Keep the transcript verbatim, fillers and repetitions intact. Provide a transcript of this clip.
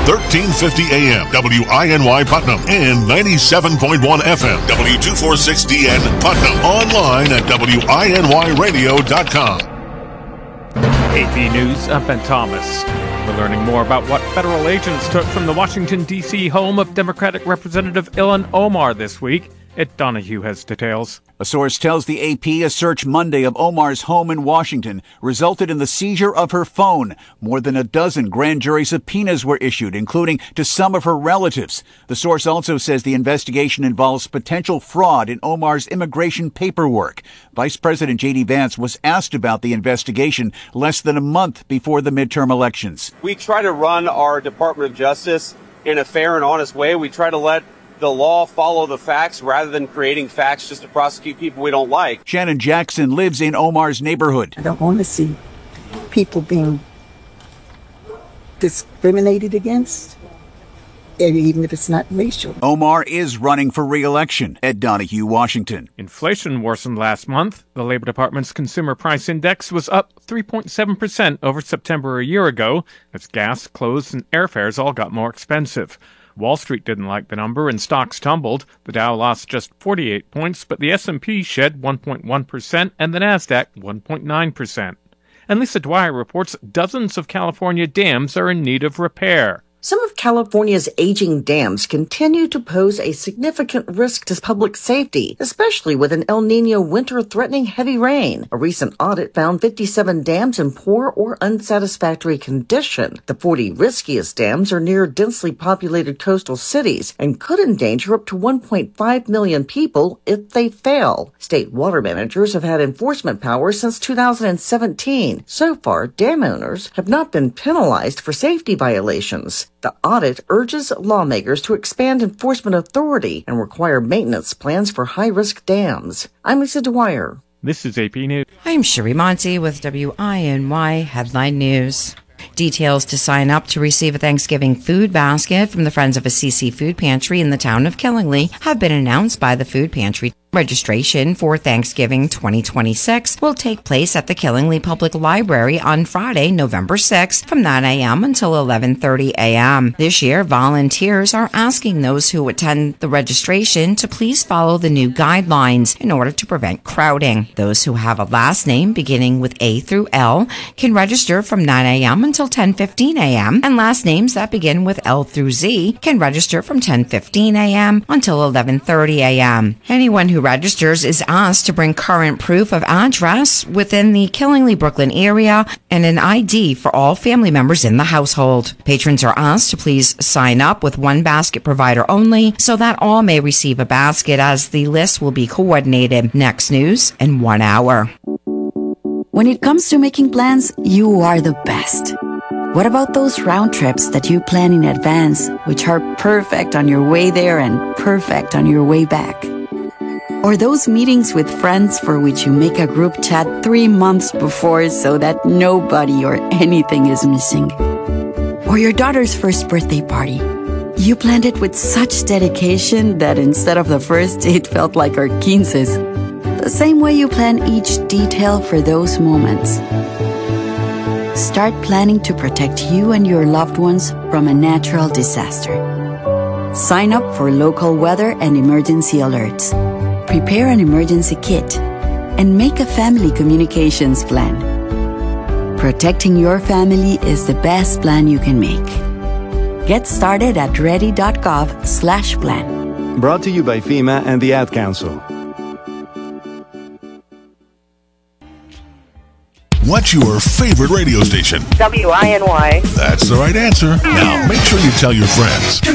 thirteen fifty A M, W I N Y Putnam, and ninety-seven point one F M, W two forty-six D N Putnam. Online at W I N Y radio dot com. A P News, I'm Ben Thomas. We're learning more about what federal agents took from the Washington, D C home of Democratic Representative Ilhan Omar this week. Ed Donahue has details. A source tells the A P a search Monday of Omar's home in Washington resulted in the seizure of her phone. More than a dozen grand jury subpoenas were issued, including to some of her relatives. The source also says the investigation involves potential fraud in Omar's immigration paperwork. Vice President J D Vance was asked about the investigation less than a month before the midterm elections. We try to run our Department of Justice in a fair and honest way. We try to let the law follow the facts rather than creating facts just to prosecute people we don't like. Shannon Jackson lives in Omar's neighborhood. I don't want to see people being discriminated against, even if it's not racial. Omar is running for re-election. Ed Donahue, Washington. Inflation worsened last month. The Labor Department's Consumer Price Index was up three point seven percent over September a year ago, as gas, clothes, and airfares all got more expensive. Wall Street didn't like the number and stocks tumbled. The Dow lost just forty-eight points, but the S and P shed one point one percent and the Nasdaq one point nine percent. And Lisa Dwyer reports dozens of California dams are in need of repair. Some of California's aging dams continue to pose a significant risk to public safety, especially with an El Nino winter threatening heavy rain. A recent audit found fifty-seven dams in poor or unsatisfactory condition. The forty riskiest dams are near densely populated coastal cities and could endanger up to one point five million people if they fail. State water managers have had enforcement powers since two thousand seventeen. So far, dam owners have not been penalized for safety violations. The audit urges lawmakers to expand enforcement authority and require maintenance plans for high-risk dams. I'm Lisa Dwyer. This is A P News. I'm Sherry Monty with W I N Y Headline News. Details to sign up to receive a Thanksgiving food basket from the Friends of Assisi Food Pantry in the town of Killingley have been announced by the food pantry. Registration for Thanksgiving twenty twenty-six will take place at the Killingley Public Library on Friday, November sixth from nine a.m. until eleven thirty a.m. This year, volunteers are asking those who attend the registration to please follow the new guidelines in order to prevent crowding. Those who have a last name beginning with A through L can register from nine a.m. until ten fifteen a.m. and last names that begin with L through Z can register from ten fifteen a.m. until eleven thirty a.m. Anyone who registers is asked to bring current proof of address within the Killingley, Brooklyn area and an I D for all family members in the household. Patrons are asked to please sign up with one basket provider only so that all may receive a basket as the list will be coordinated. Next news in one hour. When it comes to making plans, you are the best. What about those round trips that you plan in advance, which are perfect on your way there and perfect on your way back? Or those meetings with friends for which you make a group chat three months before so that nobody or anything is missing? Or your daughter's first birthday party. You planned it with such dedication that instead of the first, it felt like our quinces. The same way you plan each detail for those moments. Start planning to protect you and your loved ones from a natural disaster. Sign up for local weather and emergency alerts. Prepare an emergency kit and make a family communications plan. Protecting your family is the best plan you can make. Get started at ready.gov slash plan. Brought to you by FEMA and the Ad Council. What's your favorite radio station? W I N Y. That's the right answer. Now, make sure you tell your friends.